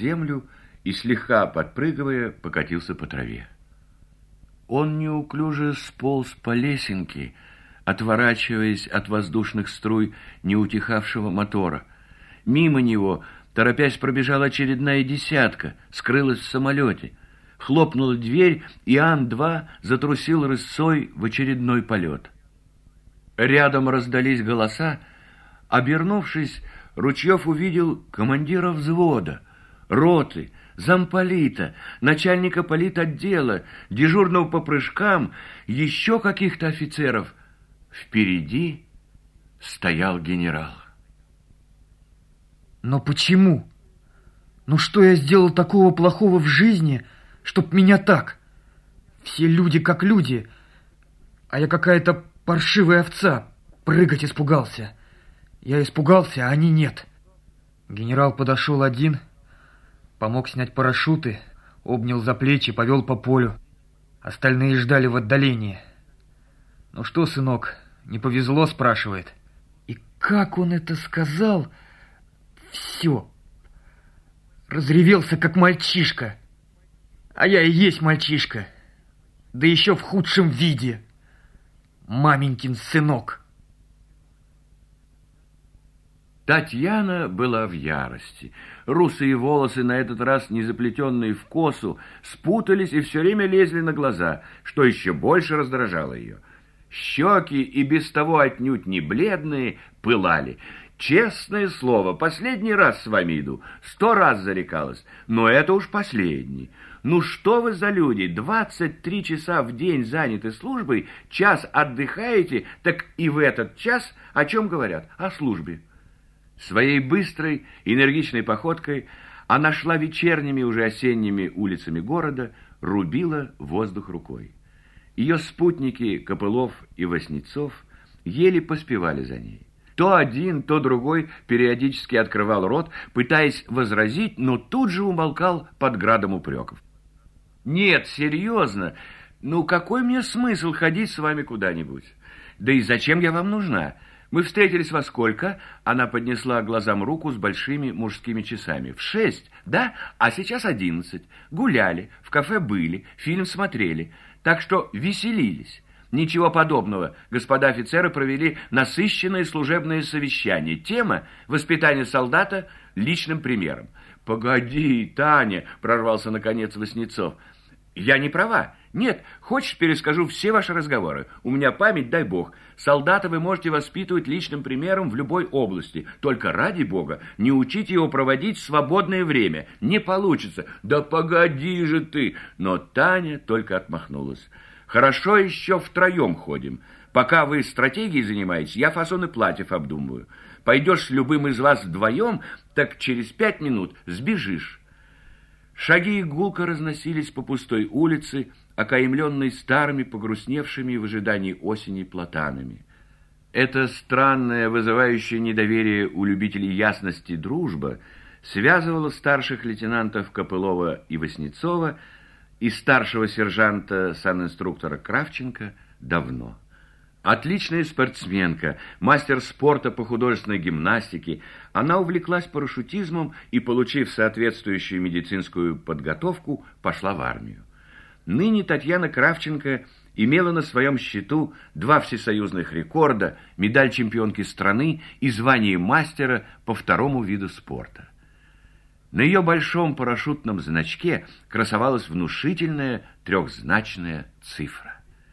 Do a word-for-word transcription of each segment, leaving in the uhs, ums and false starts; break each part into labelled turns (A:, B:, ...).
A: землю и, слегка подпрыгивая, покатился по траве. Он неуклюже сполз по лесенке, отворачиваясь от воздушных струй неутихавшего мотора. Мимо него, торопясь, пробежала очередная десятка, скрылась в самолете. Хлопнула дверь, и Ан-два затрусил рысцой в очередной полет. Рядом раздались голоса. Обернувшись, Ручьев увидел командира взвода, роты, замполита, начальника политотдела, дежурного по прыжкам, еще каких-то офицеров. Впереди стоял генерал.
B: Но почему? Ну что я сделал такого плохого в жизни, чтоб меня так? Все люди как люди, а я какая-то паршивая овца, прыгать испугался. Я испугался, а они нет. Генерал подошел один, помог снять парашюты, обнял за плечи, повел по полю. Остальные ждали в отдалении. «Ну что, сынок, не повезло?» — спрашивает. И как он это сказал? Все. Разревелся, как мальчишка. А я и есть мальчишка. Да еще в худшем виде. Маменькин сынок.
A: Татьяна была в ярости. Русые волосы, на этот раз не заплетенные в косу, спутались и все время лезли на глаза, что еще больше раздражало ее. Щеки, и без того отнюдь не бледные, пылали. Честное слово, последний раз с вами иду, сто раз зарекалась, но это уж последний. Ну что вы за люди, двадцать три часа в день заняты службой, час отдыхаете, так и в этот час о чем говорят? О службе. Своей быстрой, энергичной походкой она шла вечерними, уже осенними улицами города, рубила воздух рукой. Ее спутники, Копылов и Васнецов, еле поспевали за ней. То один, то другой периодически открывал рот, пытаясь возразить, но тут же умолкал под градом упреков. «Нет, серьезно, ну какой мне смысл ходить с вами куда-нибудь? Да и зачем я вам нужна? Мы встретились во сколько?» Она поднесла к глазам руку с большими мужскими часами. «В шесть, да? А сейчас одиннадцать. Гуляли, в кафе были, фильм смотрели. Так что веселились. Ничего подобного. Господа офицеры провели насыщенное служебное совещание. Тема — воспитание солдата личным примером». «Погоди, Таня», — прорвался наконец Васнецов. «Я не права. Нет, хочешь, перескажу все ваши разговоры. У меня память, дай бог. Солдата вы можете воспитывать личным примером в любой области. Только ради бога не учите его проводить свободное время. Не получится». «Да погоди же ты!» Но Таня только отмахнулась. «Хорошо еще втроем ходим. Пока вы стратегией занимаетесь, я фасоны платьев обдумываю. Пойдешь с любым из вас вдвоем, так через пять минут сбежишь». Шаги гулко разносились по пустой улице, окаймленной старыми, погрустневшими в ожидании осени платанами. Эта странная, вызывающая недоверие у любителей ясности дружба связывала старших лейтенантов Копылова и Васнецова и старшего сержанта санинструктора Кравченко давно. Отличная спортсменка, мастер спорта по художественной гимнастике, она увлеклась парашютизмом и, получив соответствующую медицинскую подготовку, пошла в армию. Ныне Татьяна Кравченко имела на своем счету два всесоюзных рекорда, медаль чемпионки страны и звание мастера по второму виду спорта. На ее большом парашютном значке красовалась внушительная трехзначная цифра.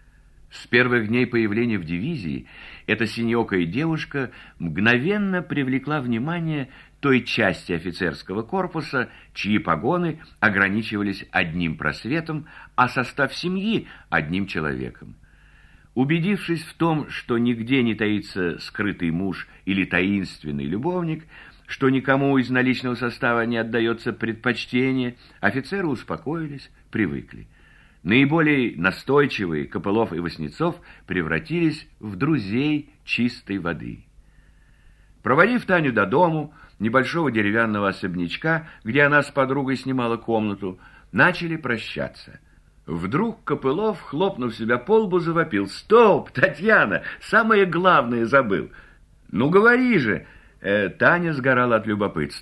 A: С первых дней появления в дивизии эта синеокая девушка мгновенно привлекла внимание той части офицерского корпуса, чьи погоны ограничивались одним просветом, а состав семьи – одним человеком. Убедившись в том, что нигде не таится скрытый муж или таинственный любовник, что никому из наличного состава не отдается предпочтение, офицеры успокоились, привыкли. Наиболее настойчивые, Копылов и Васнецов, превратились в друзей чистой воды. Проводив Таню до дому, небольшого деревянного особнячка, где она с подругой снимала комнату, начали прощаться. Вдруг Копылов, хлопнув себя по лбу, завопил: «Стоп, Татьяна, самое главное забыл!» «Ну, говори же!» э, Таня сгорала от любопытства.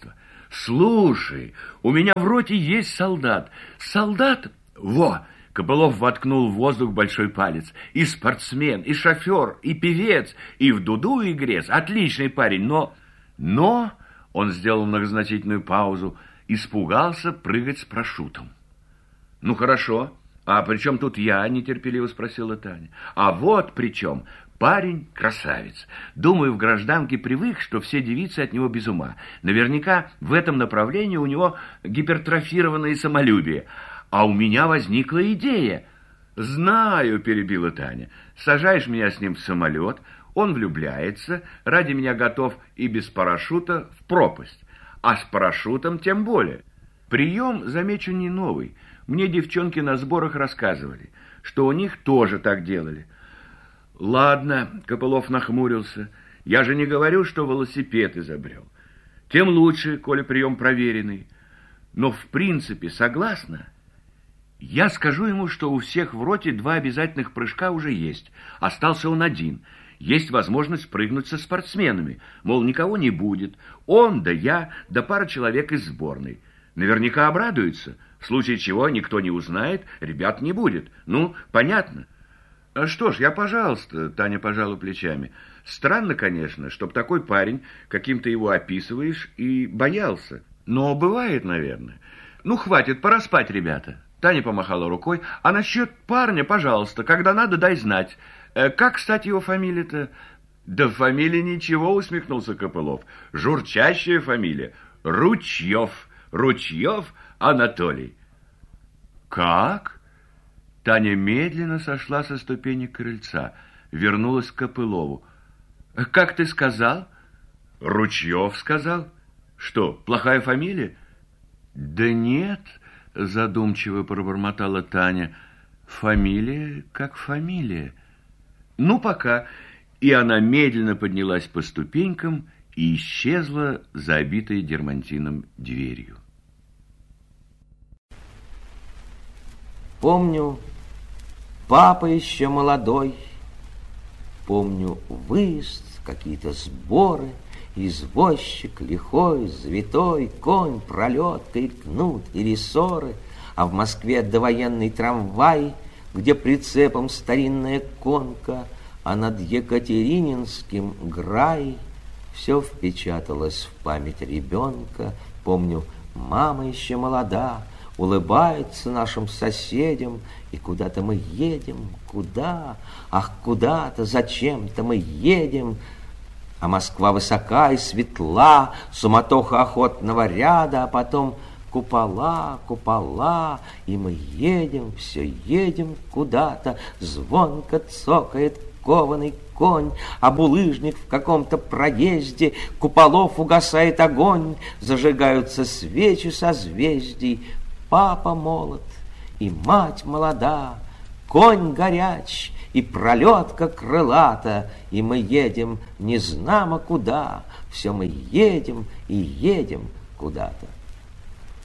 A: Слушай, у меня в роте есть солдат. Солдат? Во! Копылов воткнул в воздух большой палец. И спортсмен, и шофер, и певец, и в дуду игрец. Отличный парень, но... Но... Он сделал многозначительную паузу. Испугался прыгать с парашютом. Ну, хорошо. А при чем тут я? Нетерпеливо спросила Таня. А вот при чем. Парень красавец. Думаю, в гражданке привык, что все девицы от него без ума. Наверняка в этом направлении у него гипертрофированное самолюбие. А у меня возникла идея. Знаю, перебила Таня. Сажаешь меня с ним в самолет, он влюбляется, ради меня готов и без парашюта в пропасть. А с парашютом тем более. Прием, замечу, не новый. Мне девчонки на сборах рассказывали, что у них тоже так делали. Ладно, Копылов нахмурился. Я же не говорю, что велосипед изобрел. Тем лучше, коли прием проверенный. Но в принципе согласна. Я скажу ему, что у всех в роте два обязательных прыжка уже есть. Остался он один. Есть возможность прыгнуть со спортсменами. Мол, никого не будет. Он, да я, да пара человек из сборной. Наверняка обрадуются. В случае чего никто не узнает, ребят не будет. Ну, понятно. А что ж, я, пожалуйста, Таня пожала плечами. Странно, конечно, чтоб такой парень, каким ты его описываешь, и боялся. Но бывает, наверное. Ну, хватит, пора спать, ребята. Таня помахала рукой. А насчет парня, пожалуйста, когда надо, дай знать. Э, как, кстати, его фамилия-то? Да фамилия ничего, усмехнулся Копылов. Журчащая фамилия. Ручьев. Ручьев Анатолий. Как? Таня медленно сошла со ступени крыльца, вернулась к Копылову. Как ты сказал? Ручьев сказал. Что, плохая фамилия? Да нет, задумчиво пробормотала Таня. Фамилия как фамилия. Ну, пока. И она медленно поднялась по ступенькам и исчезла за обитой дермантином дверью.
C: Помню, папа еще молодой, помню выезд, какие-то сборы, извозчик лихой, завитой, конь, пролетка и кнут, и рессоры, а в Москве довоенный трамвай, где прицепом старинная конка, а над Екатерининским грай. Все впечаталось в память ребенка. Помню, мама еще молода, улыбается нашим соседям, и куда-то мы едем, куда? Ах, куда-то, зачем-то мы едем. А Москва высока и светла, суматоха охотного ряда, а потом купола, купола, и мы едем, все едем куда-то, звонко цокает кованый конь, а булыжник в каком-то проезде, куполов угасает огонь, зажигаются свечи созвездий. Папа молод, и мать молода, конь горяч, и пролетка крылата, и мы едем незнамо куда, все мы едем и едем куда-то.